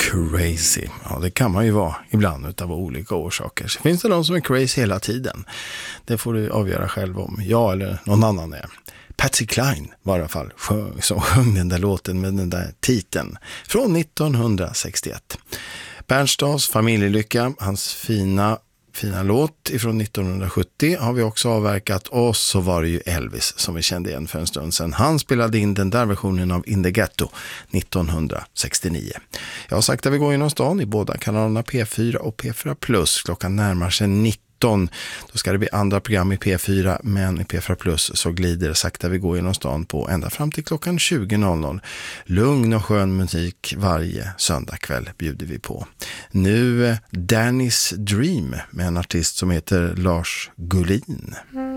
crazy. Ja, det kan man ju vara ibland utav olika orsaker. Så finns det de som är crazy hela tiden. Det får du avgöra själv om jag eller någon annan är. Patsy Cline var i alla fall som sjöng den där låten med den där titeln från 1961. Bernstads Familjelycka, hans fina låt ifrån 1970 har vi också avverkat, och så var det ju Elvis som vi kände igen för en stund sedan. Han spelade in den där versionen av In the Ghetto 1969. Jag har sagt att vi går genom stan i båda kanalerna P4 och P4+. Klockan närmar sig 19. Då ska det bli andra program i P4, men i P4+ så glider sakta vi går genom stan på ända fram till klockan 20.00. Lugn och skön musik varje söndagkväll bjuder vi på. Nu Danny's Dream med en artist som heter Lars Gullin.